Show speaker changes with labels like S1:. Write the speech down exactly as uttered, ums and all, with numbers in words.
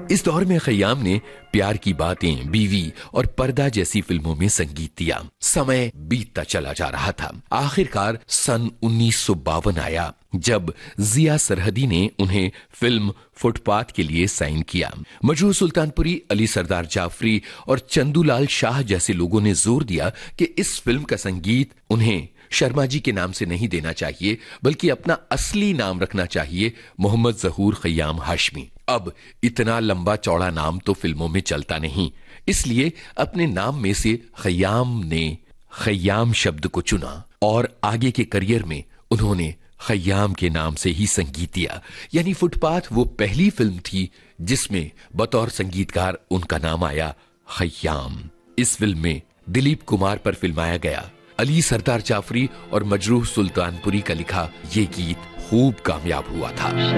S1: इस दौर में खयाम ने प्यार की बातें, बीवी और पर्दा जैसी फिल्मों में संगीत दिया। समय बीतता चला जा रहा था। आखिरकार सन उन्नीस सौ बावन आया जब जिया सरहदी ने उन्हें फिल्म फुटपाथ के लिए साइन किया। मजरूह सुल्तानपुरी, अली सरदार जाफरी और चंदूलाल शाह जैसे लोगों ने जोर दिया कि इस फिल्म का संगीत उन्हें शर्मा जी के नाम से नहीं देना चाहिए, बल्कि अपना असली नाम रखना चाहिए, मोहम्मद जहूर खयाम हाशमी। अब इतना लंबा चौड़ा नाम तो फिल्मों में चलता नहीं, इसलिए अपने नाम में से खयाम ने खयाम शब्द को चुना और आगे के करियर में उन्होंने खयाम के नाम से ही संगीत दिया। यानी फुटपाथ वो पहली फिल्म थी जिसमें बतौर संगीतकार उनका नाम आया खयाम। इस फिल्म में दिलीप कुमार पर फिल्माया गया अली सरदार जाफरी और मजरूह सुल्तानपुरी का लिखा ये गीत खूब कामयाब हुआ था।